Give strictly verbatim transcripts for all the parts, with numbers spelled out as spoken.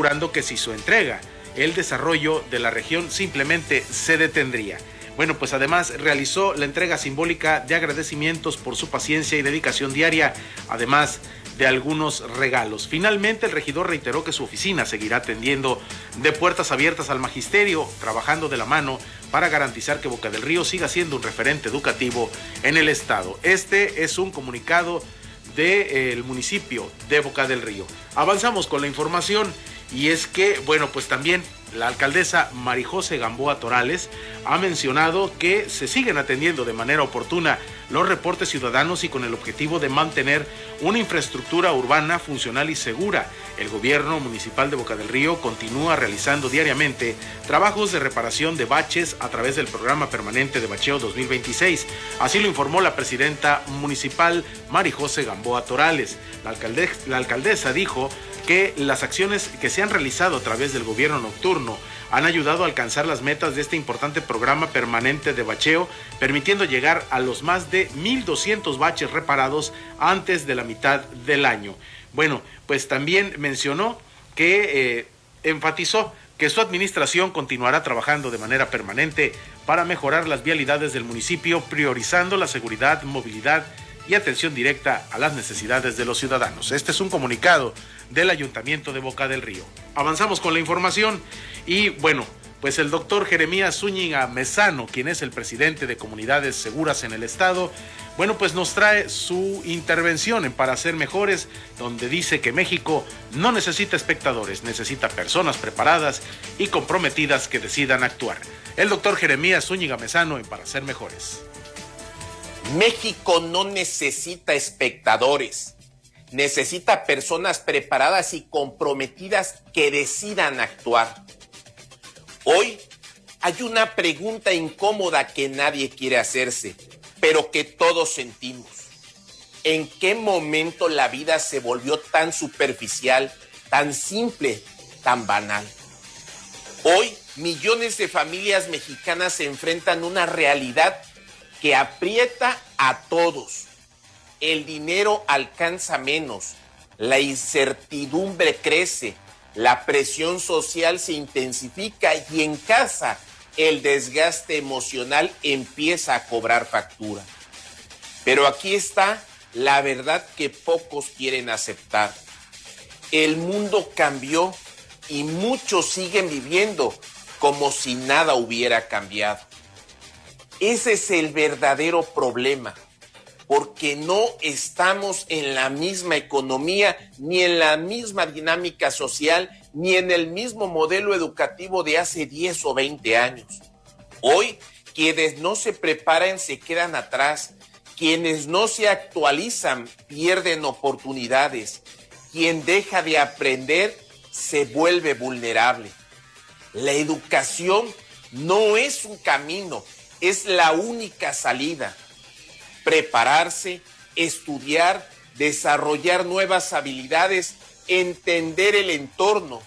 asegurando que si su entrega, el desarrollo de la región simplemente se detendría. Bueno, pues además realizó la entrega simbólica de agradecimientos por su paciencia y dedicación diaria, además de algunos regalos. Finalmente, el regidor reiteró que su oficina seguirá atendiendo de puertas abiertas al magisterio, trabajando de la mano para garantizar que Boca del Río siga siendo un referente educativo en el estado. Este es un comunicado del municipio de Boca del Río. Avanzamos con la información y es que, bueno, pues también la alcaldesa Marijose Gamboa Torales ha mencionado que se siguen atendiendo de manera oportuna los reportes ciudadanos y con el objetivo de mantener una infraestructura urbana funcional y segura. El gobierno municipal de Boca del Río continúa realizando diariamente trabajos de reparación de baches a través del programa permanente de bacheo dos mil veintiséis. Así lo informó la presidenta municipal Marijose Gamboa Torales. La alcaldesa, la alcaldesa dijo que las acciones que se han realizado a través del gobierno nocturno han ayudado a alcanzar las metas de este importante programa permanente de bacheo, permitiendo llegar a los más de mil doscientos baches reparados antes de la mitad del año. Bueno, pues también mencionó que eh, enfatizó que su administración continuará trabajando de manera permanente para mejorar las vialidades del municipio, priorizando la seguridad, movilidad y atención directa a las necesidades de los ciudadanos. Este es un comunicado del Ayuntamiento de Boca del Río. Avanzamos con la información y bueno, pues el doctor Jeremías Zúñiga Mezano, quien es el presidente de Comunidades Seguras en el estado, bueno, pues nos trae su intervención en Para Ser Mejores, donde dice que México no necesita espectadores, necesita personas preparadas y comprometidas que decidan actuar. El doctor Jeremías Zúñiga Mezano en Para Ser Mejores. México no necesita espectadores, necesita personas preparadas y comprometidas que decidan actuar. Hoy hay una pregunta incómoda que nadie quiere hacerse, pero que todos sentimos. ¿En qué momento la vida se volvió tan superficial, tan simple, tan banal? Hoy millones de familias mexicanas se enfrentan a una realidad que aprieta a todos. El dinero alcanza menos, la incertidumbre crece, la presión social se intensifica y en casa el desgaste emocional empieza a cobrar factura. Pero aquí está la verdad que pocos quieren aceptar. El mundo cambió y muchos siguen viviendo como si nada hubiera cambiado. Ese es el verdadero problema, porque no estamos en la misma economía, ni en la misma dinámica social, ni en el mismo modelo educativo de hace diez o veinte años. Hoy, quienes no se preparan se quedan atrás, quienes no se actualizan pierden oportunidades, quien deja de aprender se vuelve vulnerable. La educación no es un camino, es la única salida. Prepararse, estudiar, desarrollar nuevas habilidades, entender el entorno.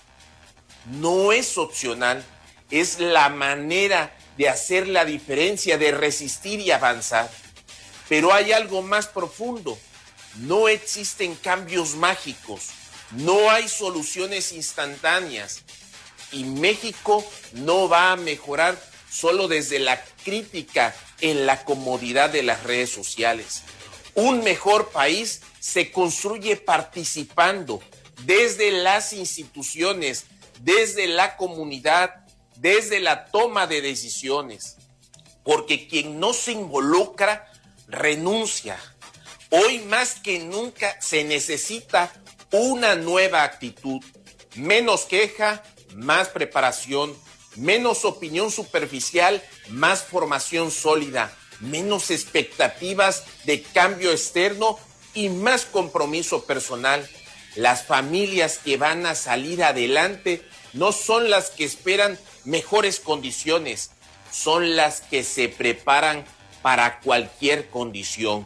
No es opcional, es la manera de hacer la diferencia, de resistir y avanzar. Pero hay algo más profundo. No existen cambios mágicos, no hay soluciones instantáneas. Y México no va a mejorar solo desde la crítica en la comodidad de las redes sociales. Un mejor país se construye participando desde las instituciones, desde la comunidad, desde la toma de decisiones. Porque quien no se involucra, renuncia. Hoy más que nunca se necesita una nueva actitud. Menos queja, más preparación. Menos opinión superficial, más formación sólida, menos expectativas de cambio externo y más compromiso personal. Las familias que van a salir adelante no son las que esperan mejores condiciones, son las que se preparan para cualquier condición.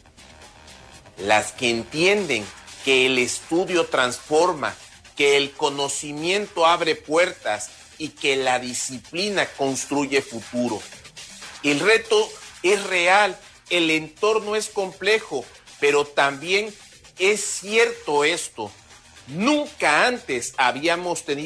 Las que entienden que el estudio transforma, que el conocimiento abre puertas y que la disciplina construye futuro. El reto es real, el entorno es complejo, pero también es cierto esto. Nunca antes habíamos tenido